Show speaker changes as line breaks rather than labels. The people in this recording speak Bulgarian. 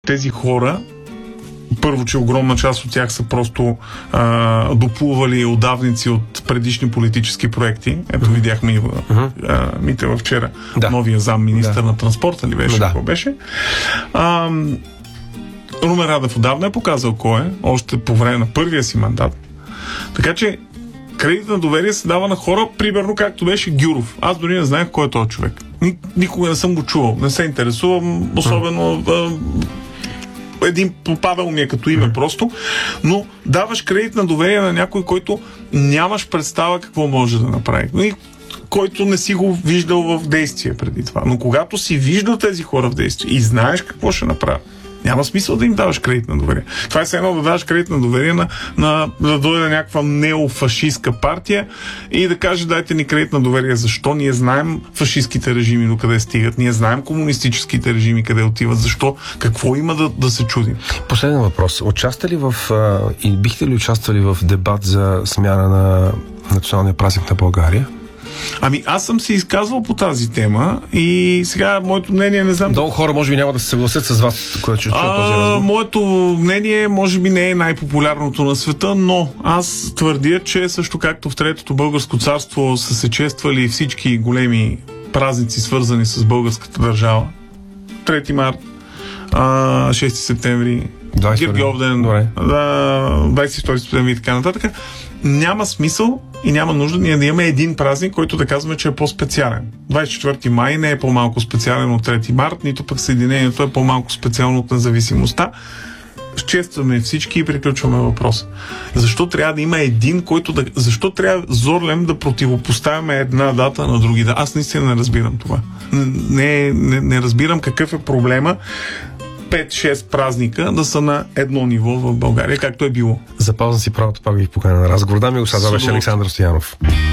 Тези хора, първо, че огромна част от тях са просто доплували удавници от предишни политически проекти. Ето видяхме и Митева вчера, новия замминистър на транспорта ли беше? Какво беше? Румен Радев отдавна е показал кой е, още по време на първия си мандат. Така че кредит на доверие се дава на хора, примерно както беше Гюров. Аз дори не знаех кой е този човек. Никога не съм го чувал. Не се интересувам, особено един попадал ми е като име просто, но даваш кредит на доверие на някой, който нямаш представа какво може да направи. Който не си го виждал в действие преди това. Но когато си виждал тези хора в действие и знаеш какво ще направят, няма смисъл да им даваш кредит на доверие. Това е все едно да даваш кредит на доверие да дойде някаква неофашистска партия и да каже: дайте ни кредит на доверие. Защо? Ние знаем фашистските режими до къде стигат. Ние знаем комунистическите режими къде отиват. Защо? Какво има да се чудим?
Последен въпрос. Участвали и бихте ли участвали в дебат за смяна на националния празник на България?
Ами аз съм се изказвал по тази тема и сега моето мнение не знам...
Много хора може би няма да се съгласят с вас, което ще чуят този разговор.
Моето мнение може би не е най-популярното на света, но аз твърдя, че също както в Третото българско царство са се чествали всички големи празници, свързани с българската държава. 3 март, 6 септември, Гергьовден, 22 септември и така нататък. Няма смисъл и няма нужда ние да имаме един празник, който да казваме, че е по-специален. 24 май не е по-малко специален от 3 март, нито пък Съединението е по-малко специално от независимостта. Честваме всички и приключваме въпроса. Защо трябва да има един, който да... Защо трябва зорлем да противопоставяме една дата на други? Аз наистина не разбирам това. Не разбирам какъв е проблема 5-6 празника да са на едно ниво в България, както е било.
Запазвам си правото, пак ви поканя на разговор. Дами и господа, беше Александър Стоянов.